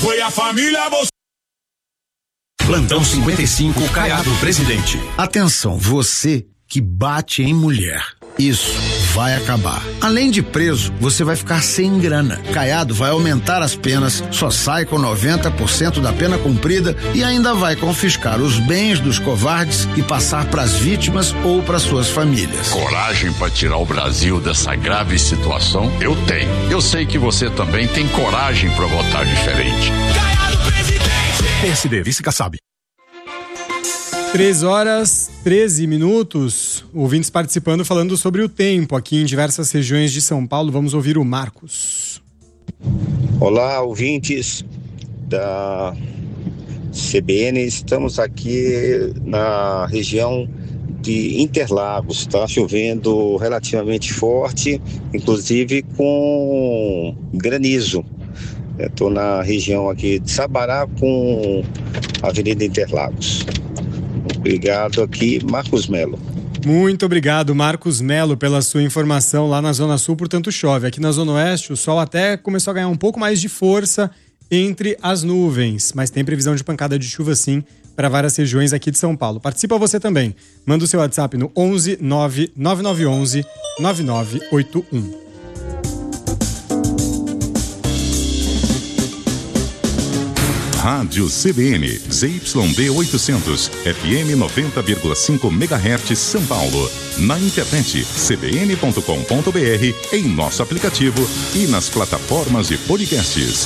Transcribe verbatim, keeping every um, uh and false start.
foi a família, você... Plantão cinquenta e cinco, Caiado Presidente. Atenção, você que bate em mulher. Isso vai acabar. Além de preso, você vai ficar sem grana. Caiado vai aumentar as penas, só sai com noventa por cento da pena cumprida e ainda vai confiscar os bens dos covardes e passar para as vítimas ou para suas famílias. Coragem para tirar o Brasil dessa grave situação? Eu tenho. Eu sei que você também tem coragem para votar diferente. Caiado Presidente! P S D, Vice Kassab. três horas, treze minutos, ouvintes participando, falando sobre o tempo aqui em diversas regiões de São Paulo. Vamos ouvir o Marcos. Olá, ouvintes da C B N. Estamos aqui na região de Interlagos. Está chovendo relativamente forte, inclusive com granizo. Estou na região aqui de Sabará com a Avenida Interlagos. Obrigado aqui, Marcos Melo. Muito obrigado, Marcos Melo, pela sua informação lá na Zona Sul, portanto chove. Aqui na Zona Oeste o sol até começou a ganhar um pouco mais de força entre as nuvens, mas tem previsão de pancada de chuva sim para várias regiões aqui de São Paulo. Participa você também. Manda o seu WhatsApp no onze nove nove nove um um nove nove oito um. Rádio C B N, Z Y D oitocentos, F M noventa vírgula cinco megahertz, São Paulo. Na internet, c b n ponto com ponto b r, em nosso aplicativo e nas plataformas de podcasts.